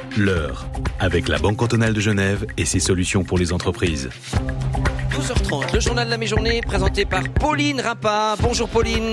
L'heure, avec la Banque cantonale de Genève et ses solutions pour les entreprises. 12h30, le journal de la mi-journée présenté par Pauline Rappa. Bonjour Pauline.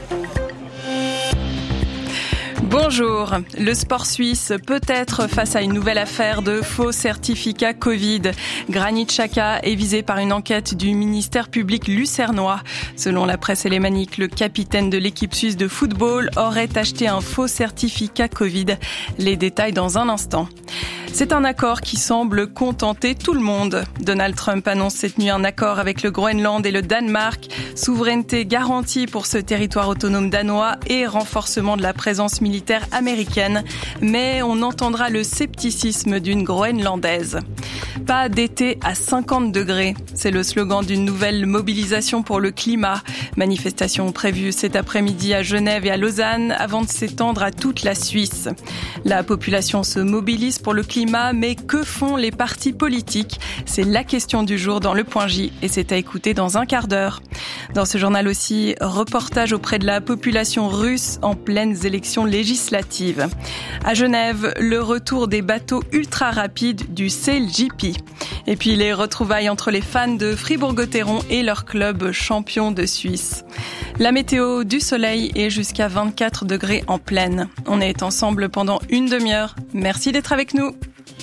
Bonjour. Le sport suisse peut être face à une nouvelle affaire de faux certificats Covid. Granit Xhaka est visé par une enquête du ministère public lucernois. Selon la presse alémanique, le capitaine de l'équipe suisse de football aurait acheté un faux certificat Covid. Les détails dans un instant. C'est un accord qui semble contenter tout le monde. Donald Trump annonce cette nuit un accord avec le Groenland et le Danemark. Souveraineté garantie pour ce territoire autonome danois et renforcement de la présence militaire américaine. Mais on entendra le scepticisme d'une Groenlandaise. Pas d'été à 50 degrés. C'est le slogan d'une nouvelle mobilisation pour le climat. Manifestation prévue cet après-midi à Genève et à Lausanne avant de s'étendre à toute la Suisse. La population se mobilise pour le climat, mais que font les partis politiques ? C'est la question du jour dans le Point J et c'est à écouter dans un quart d'heure. Dans ce journal aussi, reportage auprès de la population russe en pleines élections législatives. À Genève, le retour des bateaux ultra rapides du SailGP. Et puis les retrouvailles entre les fans de Fribourg-Gotteron et leur club champion de Suisse. La météo, du soleil et jusqu'à 24 degrés en pleine. On est ensemble pendant une demi-heure. Merci d'être avec nous.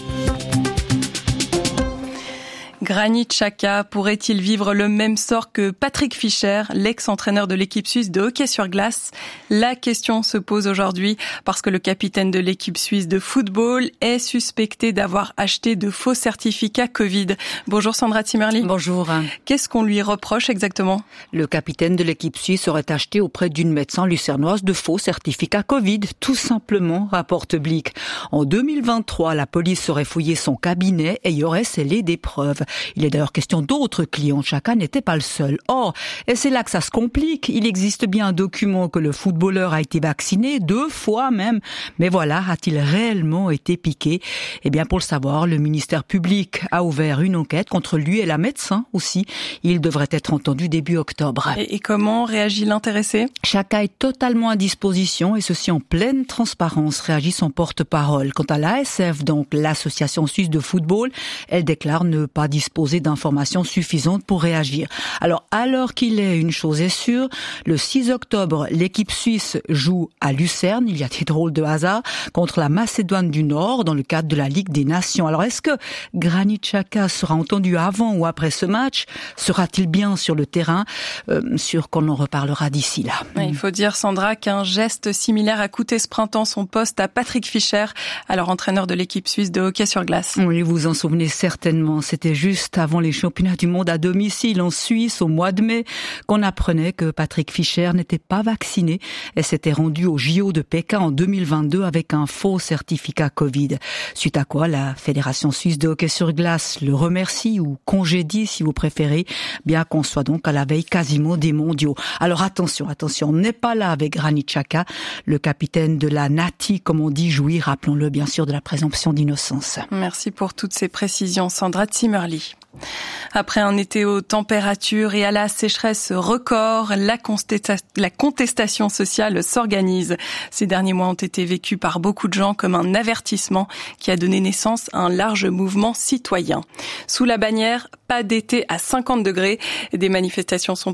Granit Xhaka pourrait-il vivre le même sort que Patrick Fischer, l'ex-entraîneur de l'équipe suisse de hockey sur glace ? La question se pose aujourd'hui parce que le capitaine de l'équipe suisse de football est suspecté d'avoir acheté de faux certificats Covid. Bonjour Sandra Zimmerli. Bonjour. Qu'est-ce qu'on lui reproche exactement ? Le capitaine de l'équipe suisse aurait acheté auprès d'une médecin lucernoise de faux certificats Covid, tout simplement, rapporte Blick. En 2023, la police aurait fouillé son cabinet et y aurait scellé des preuves. Il est d'ailleurs question d'autres clients. Xhaka n'était pas le seul. Or, et c'est là que ça se complique, il existe bien un document que le footballeur a été vacciné 2 fois même. Mais voilà, a-t-il réellement été piqué ? Eh bien, pour le savoir, le ministère public a ouvert une enquête contre lui et la médecin aussi. Il devrait être entendu début octobre. Et comment réagit l'intéressé ? Xhaka est totalement à disposition et ceci en pleine transparence, réagit son porte-parole. Quant à l'ASF, donc l'Association suisse de football, elle déclare ne pas disposer d'informations suffisantes pour réagir. Alors qu'il est, une chose est sûre, le 6 octobre, l'équipe suisse joue à Lucerne, il y a des drôles de hasard, contre la Macédoine du Nord dans le cadre de la Ligue des Nations. Alors est-ce que Granit Xhaka sera entendu avant ou après ce match ? Sera-t-il bien sur le terrain ? Sûr qu'on en reparlera d'ici là. Il faut dire, Sandra, qu'un geste similaire a coûté ce printemps son poste à Patrick Fischer, alors entraîneur de l'équipe suisse de hockey sur glace. Oui, vous en souvenez certainement, c'était juste avant les championnats du monde à domicile en Suisse au mois de mai qu'on apprenait que Patrick Fischer n'était pas vacciné et s'était rendu au JO de Pékin en 2022 avec un faux certificat Covid. Suite à quoi la Fédération suisse de hockey sur glace le remercie ou congédie si vous préférez, bien qu'on soit donc à la veille quasiment des mondiaux. Alors attention, on n'est pas là avec Granit Xhaka, le capitaine de la Nati, comme on dit, jouit, rappelons-le bien sûr, de la présomption d'innocence. Merci pour toutes ces précisions, Sandra Zimmerli. Après un été aux températures et à la sécheresse record, la contestation sociale s'organise. Ces derniers mois ont été vécus par beaucoup de gens comme un avertissement qui a donné naissance à un large mouvement citoyen. Sous la bannière « Pas d'été à 50 degrés », des manifestations sont